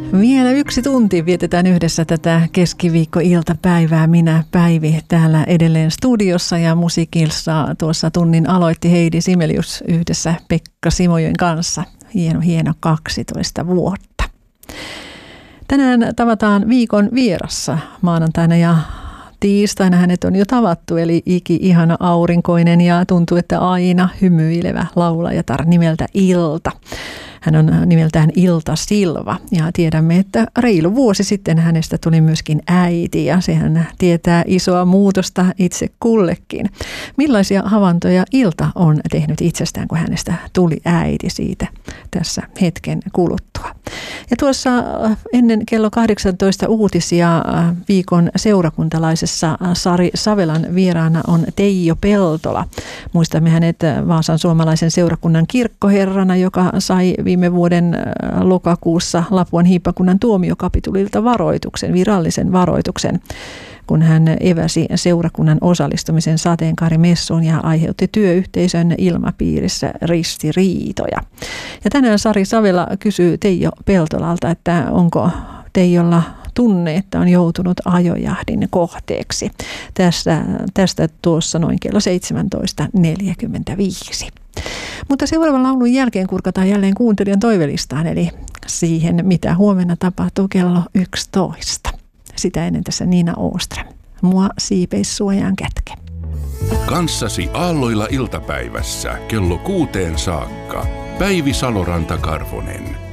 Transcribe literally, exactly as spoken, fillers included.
Vielä yksi tunti vietetään yhdessä tätä keskiviikkoiltapäivää. Minä Päivi täällä edelleen studiossa ja musiikissa tuossa tunnin aloitti Heidi Sibelius yhdessä Pekka Simojoen kanssa. Hieno, hieno kaksitoista vuotta. Tänään tavataan viikon vierassa maanantaina ja tiistaina hänet on jo tavattu, eli iki-ihana aurinkoinen ja tuntuu, että aina hymyilevä laulajatar nimeltä Ilta. Hän on nimeltään Ilta Silva ja tiedämme, että reilu vuosi sitten hänestä tuli myöskin äiti ja sehän tietää isoa muutosta itse kullekin. Millaisia havaintoja Ilta on tehnyt itsestään, kun hänestä tuli äiti, siitä tässä hetken kuluttua. Ja tuossa ennen kello kahdeksantoista uutisia viikon seurakuntalaisessa Sari Savelan vieraana on Teijo Peltola. Muistamme hänet Vaasan suomalaisen seurakunnan kirkkoherrana, joka sai viime vuoden lokakuussa Lapuan hiippakunnan tuomiokapitulilta varoituksen, virallisen varoituksen, kun hän eväsi seurakunnan osallistumisen sateenkaarimessuun ja aiheutti työyhteisön ilmapiirissä ristiriitoja. Ja tänään Sari Savela kysyy Teijo Peltolalta, että onko Teijolla tunne, että on joutunut ajojahdin kohteeksi. Tästä, tästä tuossa noin kello seitsemäntoista neljäkymmentäviisi. Mutta seuraavan laulun jälkeen kurkataan jälleen kuuntelijan toivelistaan, eli siihen, mitä huomenna tapahtuu kello yksitoista. Sitä ennen tässä Niina Åström. Mua siipeissuojaan kätke. Kanssasi aalloilla iltapäivässä kello kuuteen saakka. Päivi Saloranta-Karvonen.